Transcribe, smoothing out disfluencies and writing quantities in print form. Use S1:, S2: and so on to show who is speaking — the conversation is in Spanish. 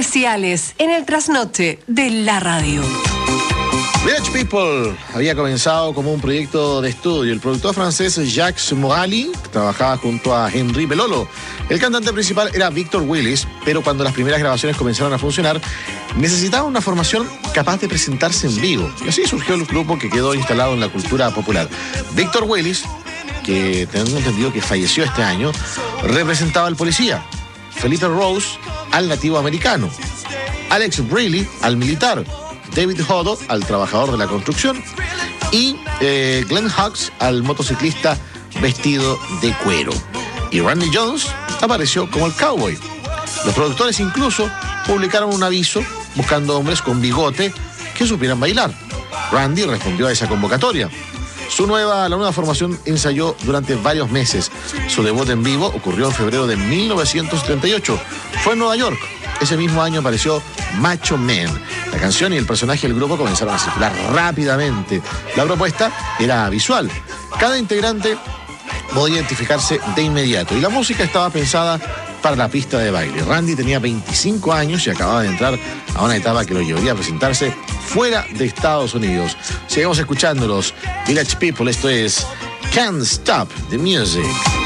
S1: especiales en el trasnoche de la radio.
S2: Village People había comenzado como un proyecto de estudio. El productor francés Jacques Morali trabajaba junto a Henry Belolo. El cantante principal era Victor Willis, pero cuando las primeras grabaciones comenzaron a funcionar, necesitaba una formación capaz de presentarse en vivo. Y así surgió el grupo que quedó instalado en la cultura popular. Victor Willis, que tengo entendido que falleció este año, representaba al policía. Felipe Rose al nativo americano. Alex Briley al militar. David Hodo al trabajador de la construcción y Glenn Hughes al motociclista vestido de cuero. Y Randy Jones apareció como el cowboy. Los productores incluso publicaron un aviso buscando hombres con bigote que supieran bailar. Randy respondió a esa convocatoria. La nueva formación ensayó durante varios meses. Su debut en vivo ocurrió en febrero de 1938. Fue en Nueva York. Ese mismo año apareció Macho Man. La canción y el personaje del grupo comenzaron a circular rápidamente. La propuesta era visual. Cada integrante podía identificarse de inmediato y la música estaba pensada para la pista de baile. Randy tenía 25 años y acababa de entrar a una etapa que lo llevaría a presentarse fuera de Estados Unidos. Seguimos escuchándolos. Village People, esto es Can't Stop the Music.